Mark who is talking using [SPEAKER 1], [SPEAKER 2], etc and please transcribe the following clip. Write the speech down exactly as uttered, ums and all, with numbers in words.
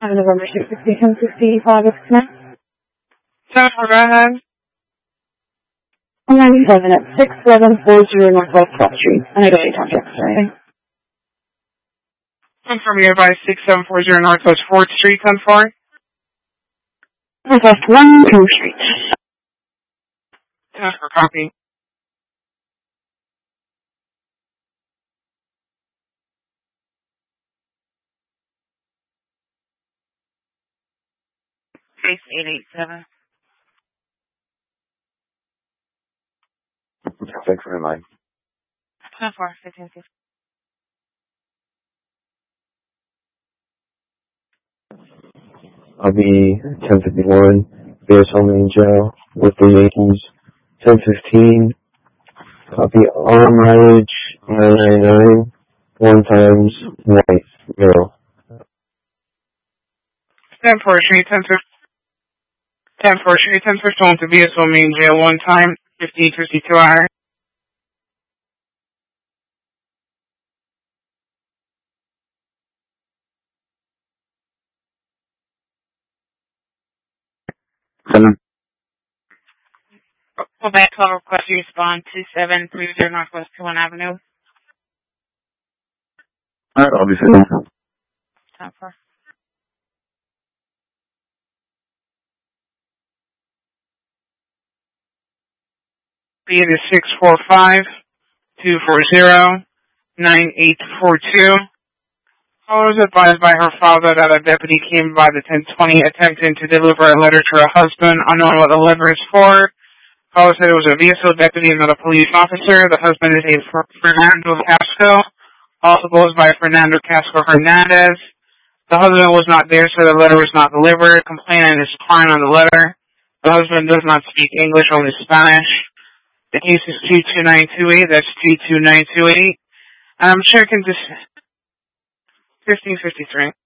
[SPEAKER 1] On November sixth, ten fifty-five, ten
[SPEAKER 2] Jennifer, go ahead.
[SPEAKER 1] one ninety-seven at six seven four zero Northwest twelfth Street. And I don't need to talk to you, sorry.
[SPEAKER 2] Confirm you by six seven four zero Northwest fourth Street, ten four.
[SPEAKER 1] Northwest one, two Street.
[SPEAKER 2] Jennifer, copy. Case eight eight seven.
[SPEAKER 3] Thanks for reminding.
[SPEAKER 2] ten four, fifteen fifty.
[SPEAKER 3] I'll be ten fifty-one, Bears home in jail with the Yankees. ten fifteen, copy arm mileage nine ninety-nine, one times white, male.
[SPEAKER 2] ten four, Street, ten fifty. ten four, Street, ten fifty-one to B S O main jail one time, fifteen fifty-two hour.
[SPEAKER 3] Seven.
[SPEAKER 2] Quebec call request to respond two seven three zero Northwest two one Avenue.
[SPEAKER 3] Alright, I'll be sitting.
[SPEAKER 2] ten four. B it is six four five two four zero nine eight four two. I was advised by her father that a deputy came by the ten twenty attempting to deliver a letter to her husband, unknown what the letter is for. Caller said it was a V S O deputy and not a police officer. The husband is a Fernando Casco, also goes by Fernando Casco Hernandez. The husband was not there, so the letter was not delivered. Complainant is declined on the letter. The husband does not speak English, only Spanish. The case is two two nine two eight. That's two two nine two eight. I'm checking this. fifteen fifty-three.